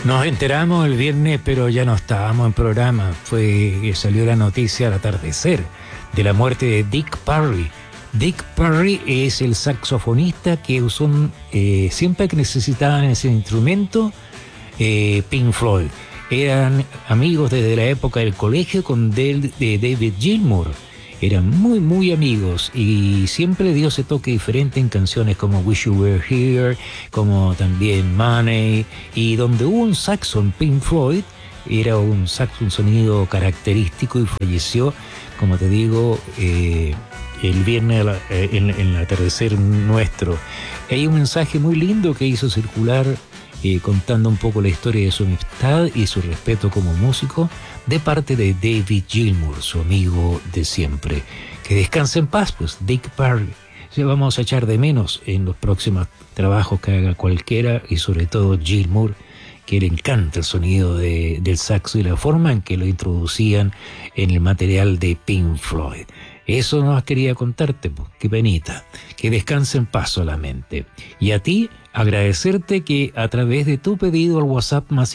Nos enteramos el viernes, pero ya no estábamos en programa. Fue que salió la noticia al atardecer de la muerte de Dick Parry. Dick Parry es el saxofonista que usó siempre que necesitaban ese instrumento, Pink Floyd. Eran amigos desde la época del colegio con David Gilmour. Eran muy, muy amigos y siempre dio ese toque diferente en canciones como Wish You Were Here, como también Money, y donde hubo un saxo en Pink Floyd, era un saxo, un sonido característico, y falleció, como te digo, el viernes en el atardecer nuestro. Hay un mensaje muy lindo que hizo circular contando un poco la historia de su amistad y su respeto como músico de parte de David Gilmour, su amigo de siempre. Que descanse en paz, pues, Dick Parry. Le vamos a echar de menos en los próximos trabajos que haga cualquiera, y sobre todo Gilmour, que le encanta el sonido del saxo y la forma en que lo introducían en el material de Pink Floyd. Eso no quería contarte, pues, qué penita. Que descanse en paz solamente. Y a ti, agradecerte que a través de tu pedido al WhatsApp más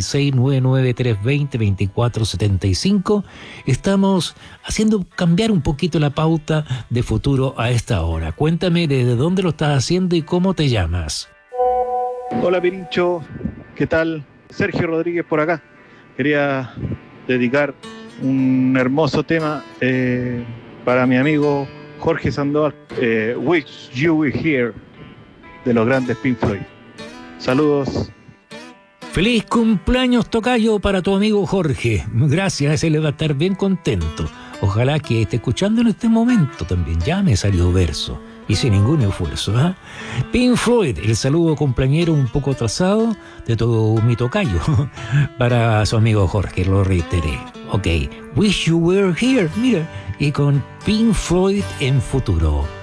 56993202475 estamos haciendo cambiar un poquito la pauta de futuro a esta hora. Cuéntame desde dónde lo estás haciendo y cómo te llamas. Hola Pirincho, ¿qué tal? Sergio Rodríguez por acá. Quería dedicar un hermoso tema para mi amigo Jorge Sandoval, Wish You Were Here, de los grandes Pink Floyd. Saludos. Feliz cumpleaños, tocayo, para tu amigo Jorge. Gracias, ese le va a estar bien contento. Ojalá que esté escuchando en este momento también. Ya me salió verso y sin ningún esfuerzo, ¿eh? Pink Floyd, el saludo cumpleañero un poco atrasado de todo mi tocayo para su amigo Jorge, lo reiteré. Ok, Wish You Were Here, mira, y con Pink Floyd en futuro.